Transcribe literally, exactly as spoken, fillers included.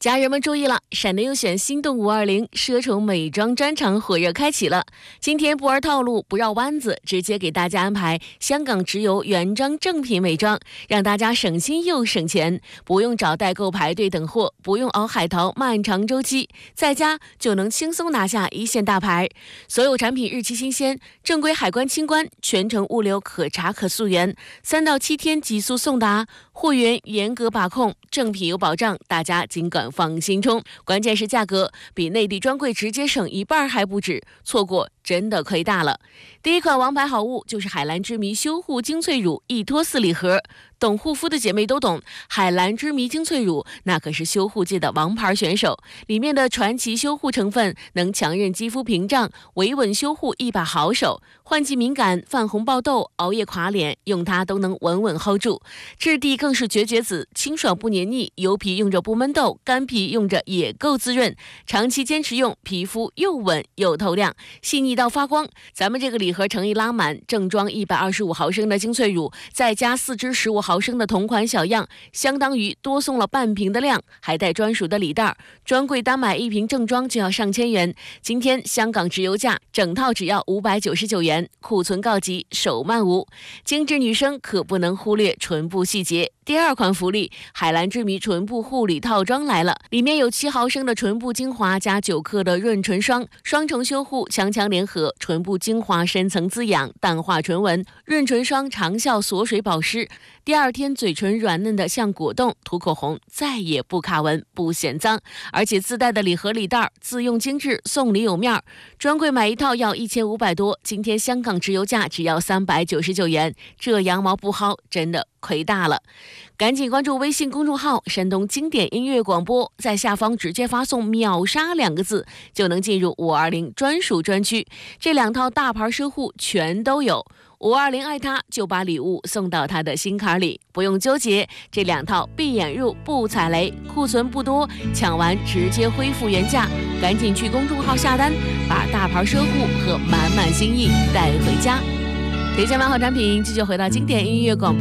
家人们注意了，闪电优选心动五二零奢宠美妆专场火热开启了。今天不玩套路，不绕弯子，直接给大家安排香港直邮原装正品美妆，让大家省心又省钱，不用找代购排队等货，不用熬海淘漫长周期，在家就能轻松拿下一线大牌。所有产品日期新鲜，正规海关清关，全程物流可查可溯源，三到七天急速送达，货源严格把控，正品有保障，大家尽管放心冲。关键是价格比内地专柜直接省一半还不止，错过真的亏大了。第一款王牌好物就是海蓝之谜修护精粹乳一托四礼盒，懂护肤的姐妹都懂，海蓝之谜精粹乳那可是修护界的王牌选手，里面的传奇修护成分能强韧肌肤屏障，维稳修护一把好手，换季敏感、泛红爆痘、熬夜垮脸，用它都能稳稳 hold 住。质地更是绝绝子，清爽不黏腻，油皮用着不闷痘，干皮用着也够滋润，长期坚持用，皮肤又稳又透亮，细腻到发光。咱们这个礼盒诚意拉满，正装一百二十五毫升的精粹乳，再加四支十五毫升的同款小样，相当于多送了半瓶的量，还带专属的礼袋，专柜单买一瓶正装就要上千元，今天香港直邮价整套只要五百九十九元，库存告急，手慢无。精致女生可不能忽略唇部细节。第二款福利，海蓝之谜唇部护理套装来了，里面有七毫升的唇部精华加九克的润唇霜，双重修护，强强联合，唇部精华深层滋养，淡化唇纹，润唇霜长效锁水保湿，第二天嘴唇软嫩的像果冻，涂口红再也不卡纹不显脏，而且自带的礼盒礼袋自用精致，送礼有面儿，专柜买一套要一千五百多，今天香港直邮价只要三百九十九元，这羊毛不薅真的亏大了。赶紧关注微信公众号山东经典音乐广播，在下方直接发送秒杀两个字，就能进入五二零专属专区，这两套大牌奢护全都有，五二零爱他就把礼物送到他的心坎里，不用纠结，这两套闭眼入不踩雷，库存不多，抢完直接恢复原价，赶紧去公众号下单，把大牌奢护和满满心意带回家。推荐完好产品，继续回到经典音乐广播